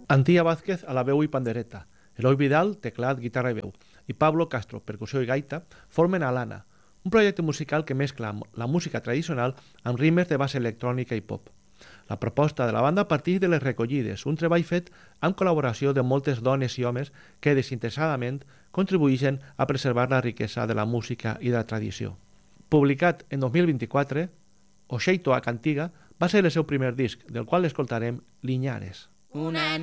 Antía Vázquez a la veu i pandereta, Eloi Vidal, teclat, guitarra i veu, i Pablo Castro, percussió i gaita, formen Alana, un projecte musical que mescla la música tradicional amb ritmes de base electrònica i pop. La proposta de la banda parteix de les recollides, un treball fet amb col·laboració de moltes dones i homes que desinteressadament contribueixen a preservar la riquesa de la música i de la tradició. Publicat en 2024, Oxeito a Cantiga va ser el seu primer disc, del qual escoltarem Liñares. Una